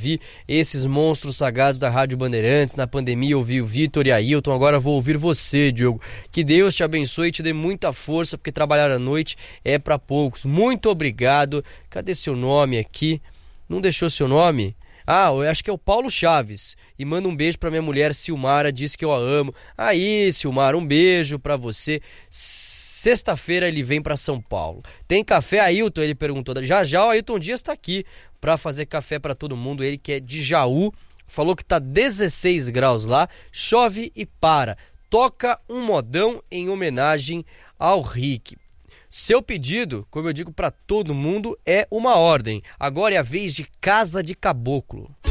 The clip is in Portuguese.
ouvir esses monstros sagrados da Rádio Bandeirantes. Na pandemia eu ouvi o Vitor e a Ailton, agora vou ouvir você, Diogo. Que Deus te abençoe e te dê muita força, porque trabalhar à noite é para poucos. Muito obrigado. Cadê seu nome aqui? Não deixou seu nome? Eu acho que é o Paulo Chaves. E manda um beijo pra minha mulher Silmara, diz que eu a amo. Aí, Silmara, um beijo pra você. Sexta-feira ele vem pra São Paulo. Tem café, Ailton? Ele perguntou. Já o Ailton Dias tá aqui pra fazer café pra todo mundo. Ele que é de Jaú, falou que tá 16 graus lá, chove e para. Toca um modão em homenagem ao Rick. Seu pedido, como eu digo pra todo mundo, é uma ordem. Agora é a vez de Casa de Caboclo.